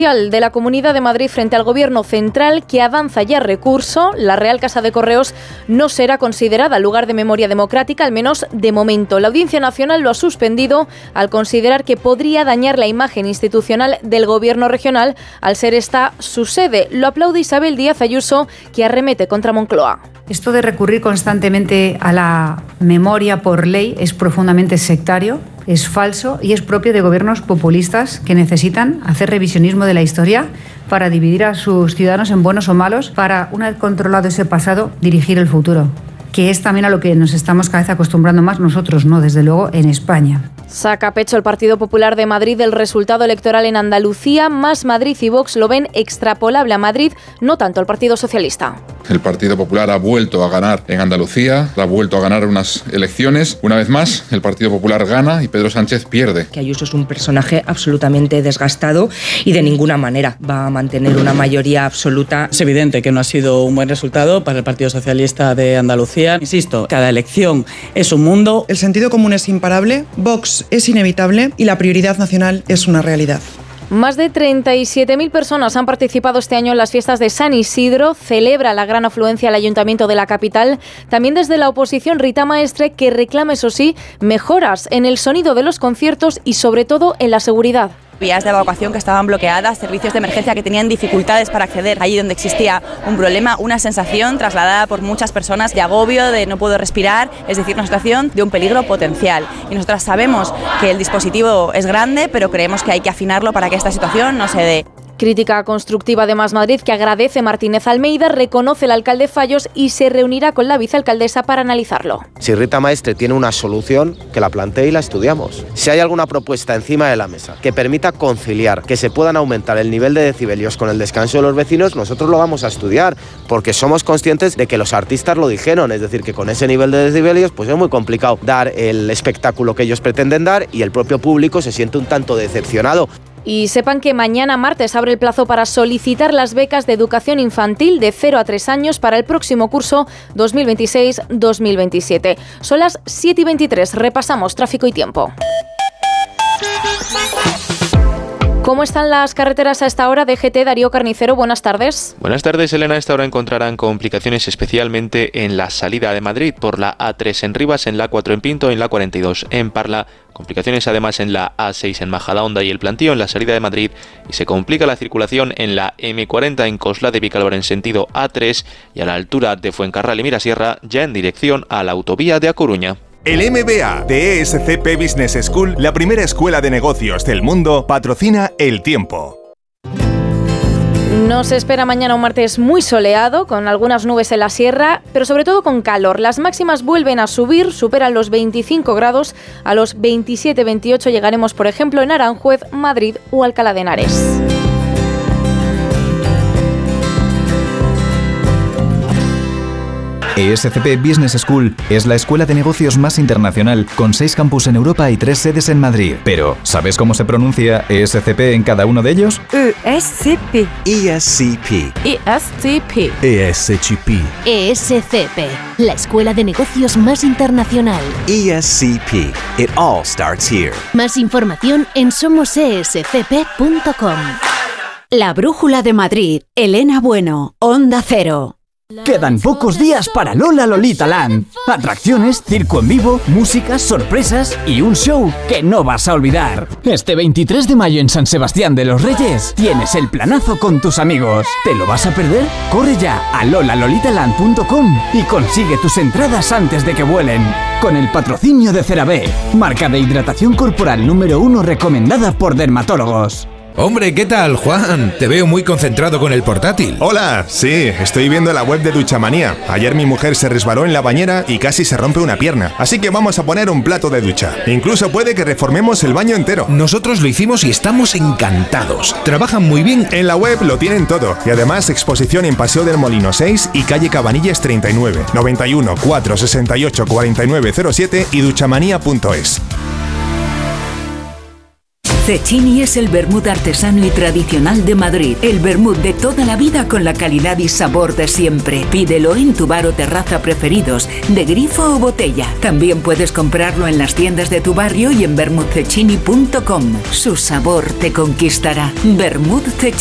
de la Comunidad de Madrid frente al Gobierno central, que avanza ya recurso. La Real Casa de Correos no será considerada lugar de memoria democrática, al menos de momento. La Audiencia Nacional lo ha suspendido al considerar que podría dañar la imagen institucional del Gobierno regional al ser esta su sede. Lo aplaude Isabel Díaz Ayuso, que arremete contra Moncloa. Esto de recurrir constantemente a la memoria por ley es profundamente sectario, es falso y es propio de gobiernos populistas que necesitan hacer revisionismo de la historia para dividir a sus ciudadanos en buenos o malos, para, una vez controlado ese pasado, dirigir el futuro, que es también a lo que nos estamos cada vez acostumbrando más nosotros, no, desde luego, en España. Saca pecho el Partido Popular de Madrid del resultado electoral en Andalucía. Más Madrid y Vox lo ven extrapolable a Madrid, no tanto el Partido Socialista. El Partido Popular ha vuelto a ganar en Andalucía, ha vuelto a ganar unas elecciones. Una vez más, el Partido Popular gana y Pedro Sánchez pierde. Que Ayuso es un personaje absolutamente desgastado y de ninguna manera va a mantener una mayoría absoluta. Es evidente que no ha sido un buen resultado para el Partido Socialista de Andalucía. Insisto, cada elección es un mundo. El sentido común es imparable, Vox es inevitable y la prioridad nacional es una realidad. Más de 37.000 personas han participado este año en las fiestas de San Isidro. Celebra la gran afluencia al Ayuntamiento de la capital. También desde la oposición, Rita Maestre, que reclama, eso sí, mejoras en el sonido de los conciertos y sobre todo en la seguridad. Vías de evacuación que estaban bloqueadas, servicios de emergencia que tenían dificultades para acceder allí donde existía un problema, una sensación trasladada por muchas personas de agobio, de no puedo respirar, es decir, una situación de un peligro potencial. Y nosotras sabemos que el dispositivo es grande, pero creemos que hay que afinarlo para que esta situación no se dé. Crítica constructiva de Más Madrid que agradece Martínez Almeida, reconoce el alcalde fallos y se reunirá con la vicealcaldesa para analizarlo. Si Rita Maestre tiene una solución, que la plantee y la estudiamos. Si hay alguna propuesta encima de la mesa que permita conciliar, que se puedan aumentar el nivel de decibelios con el descanso de los vecinos, nosotros lo vamos a estudiar, porque somos conscientes de que los artistas lo dijeron, es decir, que con ese nivel de decibelios pues es muy complicado dar el espectáculo que ellos pretenden dar y el propio público se siente un tanto decepcionado. Y sepan que mañana martes abre el plazo para solicitar las becas de educación infantil de 0 a 3 años para el próximo curso 2026-2027. Son las 7:23. Repasamos tráfico y tiempo. ¿Cómo están las carreteras a esta hora? DGT, Darío Carnicero, buenas tardes. Buenas tardes, Elena. A esta hora encontrarán complicaciones especialmente en la salida de Madrid por la A3 en Rivas, en la A4 en Pinto, en la 42 en Parla. Complicaciones además en la A6 en Majadahonda y El Plantío en la salida de Madrid, y se complica la circulación en la M40 en Cosla de Vicálvaro en sentido A3 y a la altura de Fuencarral y Mirasierra ya en dirección a la autovía de A Coruña. El MBA de ESCP Business School, la primera escuela de negocios del mundo, patrocina El Tiempo. Nos espera mañana un martes muy soleado, con algunas nubes en la sierra, pero sobre todo con calor. Las máximas vuelven a subir, superan los 25 grados, a los 27-28 llegaremos, por ejemplo, en Aranjuez, Madrid o Alcalá de Henares. ESCP Business School es la escuela de negocios más internacional, con 6 campus en Europa y 3 sedes en Madrid. Pero, ¿sabes cómo se pronuncia ESCP en cada uno de ellos? ESCP. ESCP. ESCP. ESCP. ESCP, la escuela de negocios más internacional. ESCP. It all starts here. Más información en somosescp.com. La Brújula de Madrid. Elena Bueno, Onda Cero. Quedan pocos días para Lola Lolita Land. Atracciones, circo en vivo, música, sorpresas y un show que no vas a olvidar. Este 23 de mayo en San Sebastián de los Reyes tienes el planazo con tus amigos. ¿Te lo vas a perder? Corre ya a lolalolitaland.com y consigue tus entradas antes de que vuelen. Con el patrocinio de CeraVe, marca de hidratación corporal número 1 recomendada por dermatólogos. Hombre, ¿qué tal, Juan? Te veo muy concentrado con el portátil. Hola, sí, estoy viendo la web de Duchamanía. Ayer mi mujer se resbaló en la bañera y casi se rompe una pierna. Así que vamos a poner un plato de ducha. Incluso puede que reformemos el baño entero. Nosotros lo hicimos y estamos encantados. Trabajan muy bien. En la web lo tienen todo. Y además exposición en Paseo del Molino 6 y calle Cabanillas 39, 91 468 4907 y duchamanía.es. Cecchini es el vermut artesano y tradicional de Madrid. El vermut de toda la vida con la calidad y sabor de siempre. Pídelo en tu bar o terraza preferidos, de grifo o botella. También puedes comprarlo en las tiendas de tu barrio y en vermutcecchini.com. Su sabor te conquistará. Vermut Cecchini.